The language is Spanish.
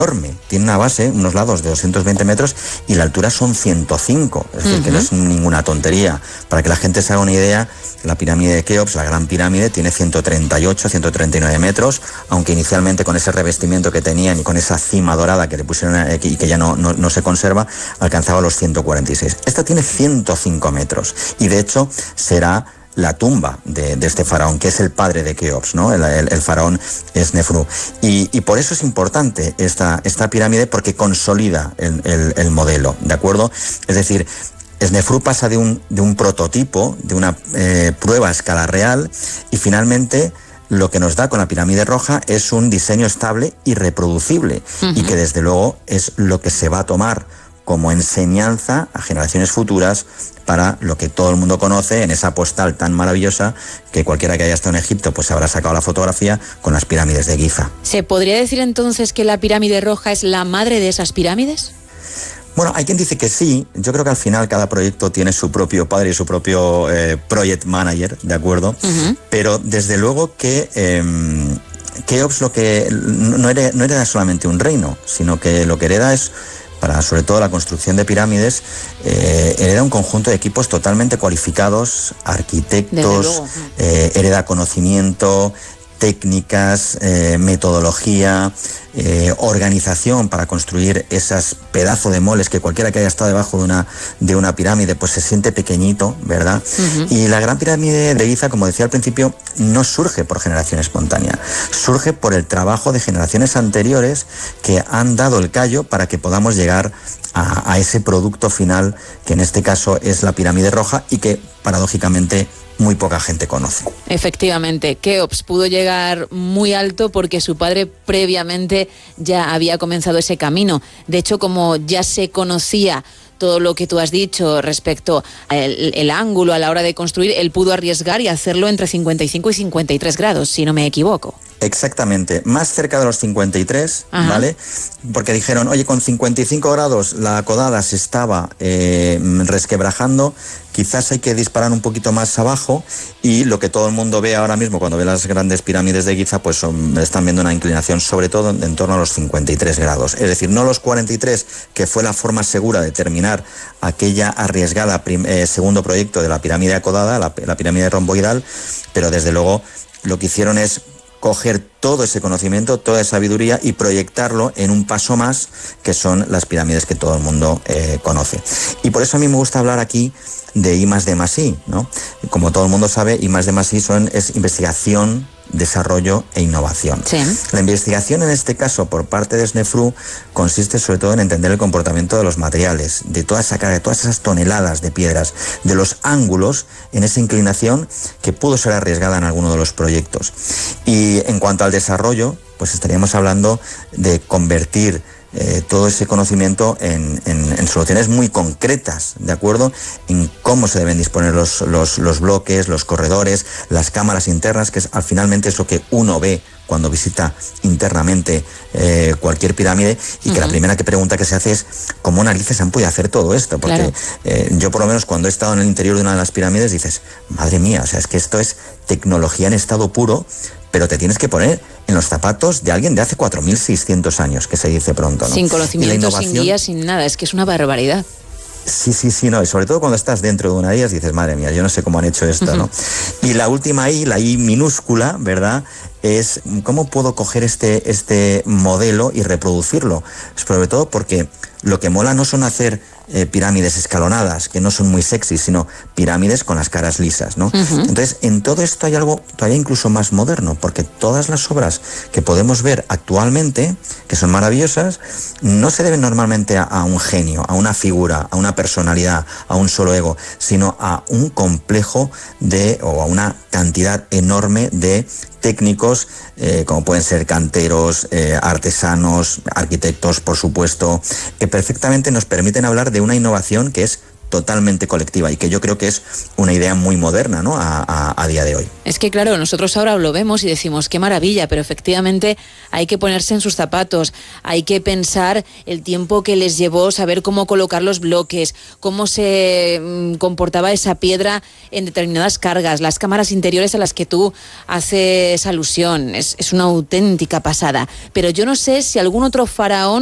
enorme, tiene una base, unos lados de 220 metros y la altura son 105, es decir, que no es ninguna tontería. Para que la gente se haga una idea, la pirámide de Keops, la Gran Pirámide, tiene 138, 139 metros, aunque inicialmente con ese revestimiento que tenían y con esa cima dorada que le pusieron y que ya no se conserva, alcanzaba los 146. Esta tiene 105 metros y de hecho será la tumba de este faraón, que es el padre de Keops, ¿no? El faraón Snefru. Y por eso es importante esta pirámide, porque consolida el modelo, ¿de acuerdo? Es decir, Snefru pasa de un prototipo, de una prueba a escala real, y finalmente lo que nos da con la pirámide roja es un diseño estable y reproducible, y que desde luego es lo que se va a tomar como enseñanza a generaciones futuras para lo que todo el mundo conoce en esa postal tan maravillosa que cualquiera que haya estado en Egipto pues habrá sacado la fotografía con las pirámides de Giza. ¿Se podría decir entonces que la pirámide roja es la madre de esas pirámides? Bueno, hay quien dice que sí. Yo creo que al final cada proyecto tiene su propio padre y su propio project manager, ¿de acuerdo? Pero desde luego que Keops lo que no hereda solamente un reino, sino que lo que hereda es, para sobre todo la construcción de pirámides, hereda un conjunto de equipos totalmente cualificados, arquitectos, hereda conocimiento, técnicas, metodología, organización para construir esas pedazos de moles que cualquiera que haya estado debajo de una pirámide pues se siente pequeñito, ¿verdad? Y la Gran Pirámide de Giza, como decía al principio, no surge por generación espontánea, surge por el trabajo de generaciones anteriores que han dado el callo para que podamos llegar a ese producto final, que en este caso es la pirámide roja y que paradójicamente muy poca gente conoce. Efectivamente, Keops pudo llegar muy alto porque su padre previamente ya había comenzado ese camino. De hecho, como ya se conocía todo lo que tú has dicho respecto al ángulo a la hora de construir, él pudo arriesgar y hacerlo entre 55 y 53 grados, si no me equivoco. Exactamente, más cerca de los 53, ¿vale? Porque dijeron, oye, con 55 grados la codada se estaba resquebrajando, quizás hay que disparar un poquito más abajo, y lo que todo el mundo ve ahora mismo cuando ve las grandes pirámides de Giza, pues están viendo una inclinación sobre todo en torno a los 53 grados. Es decir, no los 43, que fue la forma segura de terminar aquella arriesgada segundo proyecto de la pirámide acodada, la pirámide romboidal, pero desde luego lo que hicieron es coger todo ese conocimiento, toda esa sabiduría y proyectarlo en un paso más, que son las pirámides que todo el mundo conoce. Y por eso a mí me gusta hablar aquí de I+D+I, ¿no? Como todo el mundo sabe, I+D+I es investigación, desarrollo e innovación. Sí. La investigación en este caso por parte de Snefru consiste sobre todo en entender el comportamiento de los materiales, de toda esa carga, de todas esas toneladas de piedras, de los ángulos en esa inclinación que pudo ser arriesgada en alguno de los proyectos. Y en cuanto al desarrollo, pues estaríamos hablando de convertir todo ese conocimiento en soluciones muy concretas, ¿de acuerdo? En cómo se deben disponer los bloques, los corredores, las cámaras internas, que es finalmente es lo que uno ve cuando visita internamente cualquier pirámide, y que la primera pregunta que se hace es ¿cómo narices han podido hacer todo esto? Porque yo por lo menos cuando he estado en el interior de una de las pirámides dices, madre mía, o sea, es que esto es tecnología en estado puro, pero te tienes que poner en los zapatos de alguien de hace 4.600 años, que se dice pronto, ¿no? Sin conocimiento, sin guía, sin nada, es que es una barbaridad. Sí, no, y sobre todo cuando estás dentro de una de ellas dices, madre mía, yo no sé cómo han hecho esto, ¿no? Y la última I, la I minúscula, ¿verdad?, es cómo puedo coger este modelo y reproducirlo. Sobre todo porque lo que mola no son hacer pirámides escalonadas, que no son muy sexy, sino pirámides con las caras lisas, ¿no? Entonces, en todo esto hay algo todavía incluso más moderno, porque todas las obras que podemos ver actualmente, que son maravillosas, no se deben normalmente a un genio, a una figura, a una personalidad, a un solo ego, sino a un complejo o a una cantidad enorme de técnicos, como pueden ser canteros, artesanos, arquitectos, por supuesto, que perfectamente nos permiten hablar de una innovación que es totalmente colectiva y que yo creo que es una idea muy moderna, ¿no? a día de hoy. Es que claro, nosotros ahora lo vemos y decimos qué maravilla, pero efectivamente hay que ponerse en sus zapatos, hay que pensar el tiempo que les llevó saber cómo colocar los bloques, cómo se comportaba esa piedra en determinadas cargas, las cámaras interiores a las que tú haces alusión. Es una auténtica pasada. Pero yo no sé si algún otro faraón